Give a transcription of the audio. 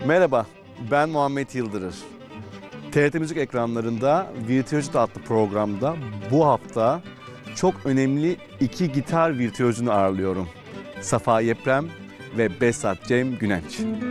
Merhaba, ben Muhammed Yıldırır. TRT Müzik ekranlarında Virtüözite adlı programda bu hafta çok önemli iki gitar virtüözünü ağırlıyorum. Safa Yeprem ve Behzat Cem Günenç.